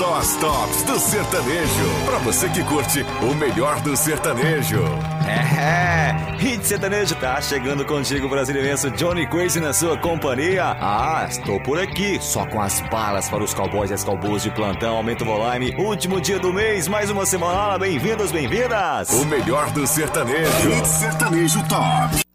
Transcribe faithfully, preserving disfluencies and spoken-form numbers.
Só as tops do sertanejo. Pra você que curte o melhor do sertanejo. É, Hit Sertanejo tá chegando contigo, brasileiro Johnny Crazy na sua companhia. Ah, estou por aqui, só com as balas para os cowboys e as cowboys de plantão. Aumenta o volume, último dia do mês, mais uma semana. Bem-vindos, bem-vindas. O melhor do sertanejo. Hit Sertanejo Top.